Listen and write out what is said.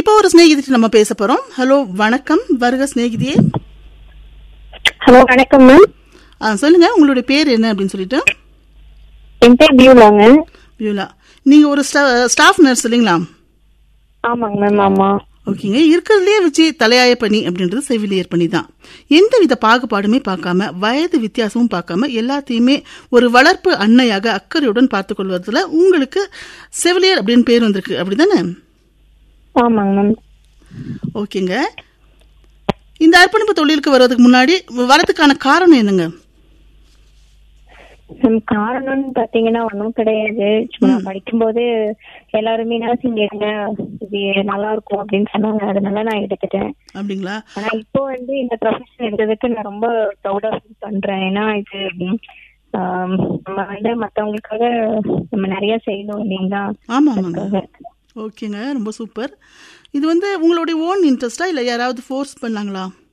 இப்போ ஒரு ஸ்நேகிதிட்டு நம்ம பேச போறோம். ஹலோ வணக்கம், வருக ஸ்நேகிதியே. ஹலோ வணக்கம் மேம். சொல்லுங்க உங்களுடைய பேர் என்ன அப்படின்னு சொல்லிட்டு. என் பேர் பியூலாங்க. பியூலா, நீங்க ஒரு ஸ்டாஃப் நர்ஸ் இல்லைங்களா? ஆமாங்க மேம். ஆமா. ஓகேங்க. இருக்கிறதுலே வச்சு தலையாய பணி அப்படின்றது செவிலியர் பணி தான். எந்தவித பாகுபாடுமே பார்க்காம, வயது வித்தியாசமும் பார்க்காம, எல்லாத்தையுமே ஒரு வளர்ப்பு அன்னையாக அக்கறையுடன் பார்த்துக் கொள்வதில் உங்களுக்கு செவிலியர் அப்படின்னு பேர் வந்திருக்கு, அப்படிதானே? ஆமாங்க மேம். ஓகேங்க. இந்த அர்ப்பணிப்பு தொழிலுக்கு வர்றதுக்கு முன்னாடி வரதுக்கான காரணம் என்னங்க? காரணம்னு பாத்தீங்கன்னா ஒன்றும் கிடையாது. சும்மா படிக்கும்போது எல்லாருமே நர்சிங் எடுங்க, இது நல்லா இருக்கும் அப்படின்னு சொன்னாங்க, அதனால நான் எடுத்துட்டேன். அப்படிங்களா? ஆனா இப்போ இந்த ப்ரொஃபஷன் எடுத்ததுக்கு நான் ரொம்ப ப்ரௌடா ஃபீல் பண்றேன். ஏன்னா இது நம்ம மத்தவங்களுக்காக நம்ம நிறைய செய்யணும் இல்லைங்களா? ஆமாம். ஓகேங்க, ரொம்ப சூப்பர். இது உங்களுடைய ஓன் இன்ட்ரெஸ்டா இல்ல யாராவது ஃபோர்ஸ் பண்ணாங்களா?